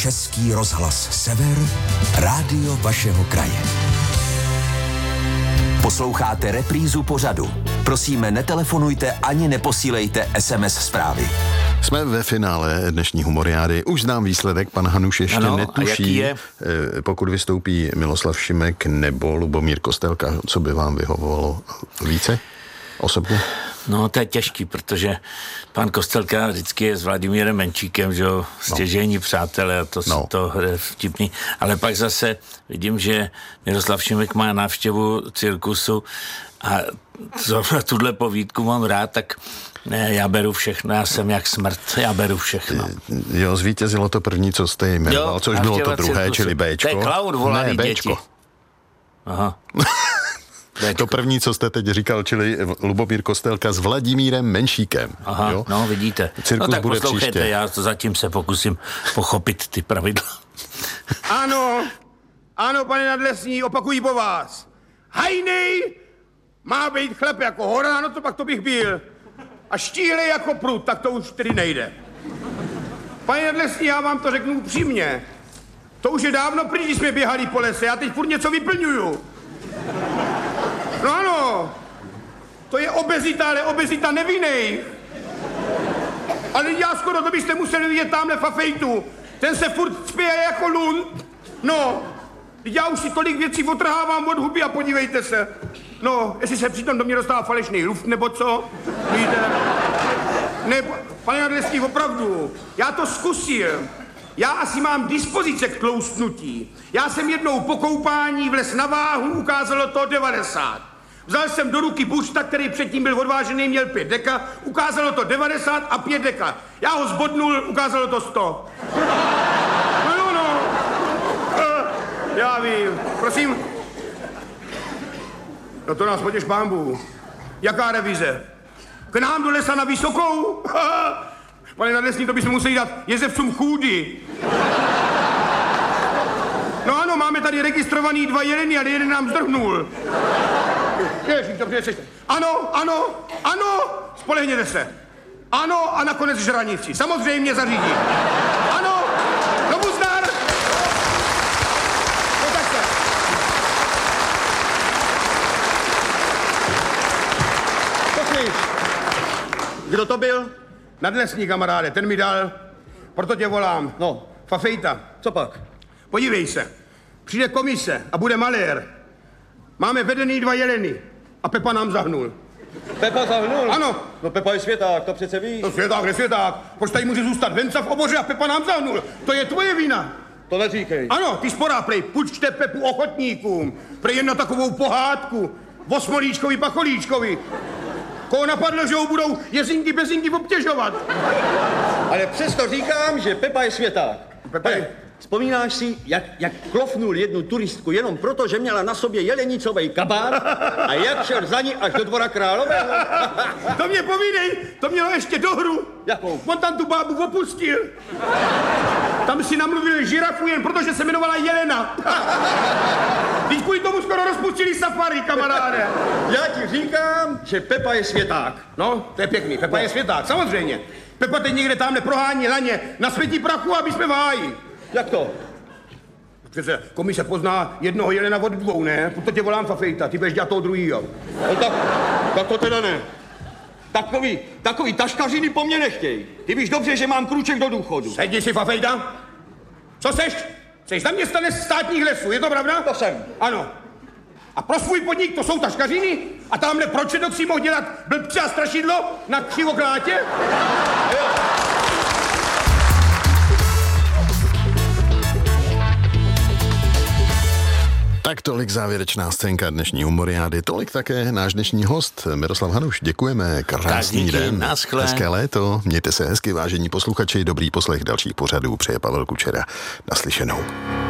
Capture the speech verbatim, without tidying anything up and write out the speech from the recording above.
Český rozhlas Sever, rádio vašeho kraje. Posloucháte reprízu pořadu. Prosíme, netelefonujte ani neposílejte es em es zprávy. Jsme ve finále dnešní humoriády. Už znám výsledek, pan Hanuš ještě ano, netuší, je? pokud vystoupí Miloslav Šimek nebo Lubomír Kostelka. Co by vám vyhovovalo více osobně? No, to je těžký, protože pan Kostelka vždycky je s Vladimírem Menčíkem, že jo, stěžejní no. přátelé, a to, no. to je vtipný. Ale pak zase vidím, že Miroslav Šimek má návštěvu cirkusu a zrovna tuhle povídku mám rád, tak ne, já beru všechno, já jsem jak smrt, já beru všechno. Jo, zvítězilo to první, co jste jmenoval, což bylo to druhé, cirkusu. Čili Béčko. To je klaun volaný ne, děti. Aha. Béčko. To první, co jste teď říkal, čili Lubomír Kostelka s Vladimírem Menšíkem. Aha, jo? no vidíte. Cirkus no tak bude poslouchejte, příště. Já to zatím se pokusím pochopit ty pravidla. Ano, ano, pane Nadlesní, opakují po vás. Hajnej má být chlep jako hora, no to pak to bych byl. A štíhlej jako prut, tak to už tedy nejde. Pane Nadlesní, já vám to řeknu upřímně. To už je dávno pryč, když jsme běhali po lese, já teď furt něco vyplňuju. No ano, to je obezita, ale obezita nevinnej. Ale já skoro to byste museli vidět tamhle Fafejtu. Ten se furt spěje jako lund. No, já už si tolik věcí otrhávám od huby a podívejte se. No, jestli se přitom do mě dostává falešný luft, nebo co? Víte? Ne, pane Nadlesní, opravdu, já to zkusím. Já asi mám dispozice k tloustnutí. Já jsem jednou po koupání vlez na váhu, ukázalo to devadesát. Vzal jsem do ruky buřta, který předtím byl odvážený, měl pět deka, ukázalo to devadesát a pět deka. Já ho zbodnul, ukázalo to sto. No, no, no. Já vím. Prosím. No to nás potěš pánbů. Jaká revize? K nám do lesa na Vysokou? Pane Nadlesní, to bychom museli dát jezevcům chůdy. No ano, máme tady registrovaný dva jeleny, ale jeden nám zdrhnul. Ježiš, dobře, jsi. Ano, ano, ano, spolehněte se. Ano a nakonec žranici. Samozřejmě zařídí. Ano, znovu zdar. No tak se. Poslyš, kdo to byl? Nadlesní, kamaráde, ten mi dal, proto tě volám. No. Fafejta. Co pak? Podívej se, přijde komise a bude malér. Máme vedený dva jeleny a Pepa nám zahnul. Pepa zahnul? Ano. No Pepa je světák, to přece víš. No světák, ne světák. Proč tady může zůstat venca v oboře a Pepa nám zahnul? To je tvoje vina. To neříkej. Ano, ty sporá prej, půjčte Pepu ochotníkům. Prej jen na takovou pohádku. Osmolíčkovi, pacholíčkovi. Koho napadlo, že ho budou jezinky bezinky obtěžovat. Ale přesto říkám, že Pepa je světák. Pepa je... Vzpomínáš si, jak, jak klofnul jednu turistku jenom proto, že měla na sobě jelenicovej kabát a jak šel za ní až do dvora králového? To mě povídej, to mělo ještě dohru. Jakou? On tam tu bábu opustil. Tam si namluvil žirafu jen protože se jmenovala Jelena. Když kvůli tomu skoro rozpustili safari, kamaráde. Já ti říkám, že Pepa je světák. No, to je pěkný, Pepa no. je světák, samozřejmě. Pepa teď někde tamhle prohání laně na světí prachu, aby jsme v háji. Jak to? Přece komise pozná jednoho jelena od dvou, ne? Proto tě volám Fafejta, ty budeš dělat toho druhýho. No tak, tak to teda ne. Takový, takový taškařiny po mně nechtěj. Ty víš dobře, že mám krůček do důchodu. Sedni si, Fafejta. Co seš? Jsi zaměstnanec státních lesů, je to pravda? To jsem. Ano. A pro svůj podnik to jsou taškařiny? A tamhle proč je to si mohl dělat blbce a strašidlo na křivoklátě? Tak tolik závěrečná scénka dnešní humoriády, tolik také náš dnešní host Miroslav Hanuš. Děkujeme, krásný díky, den, naschle. Hezké léto, mějte se hezky, vážení posluchači, dobrý poslech dalších pořadů, přeje Pavel Kučera. Naslyšenou.